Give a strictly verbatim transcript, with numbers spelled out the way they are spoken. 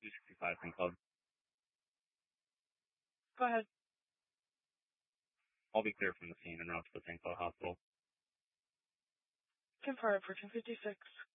two sixty-five St. Cloud. Go ahead. I'll be clear from the scene and route to the Saint Cloud Hospital. Confirm for two fifty-six.